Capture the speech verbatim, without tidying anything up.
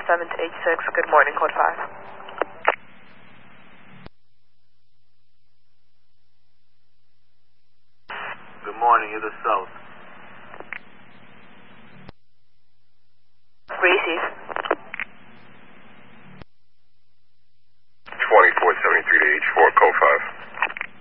seven to eight six. Good morning, code five. Good morning, you're the South.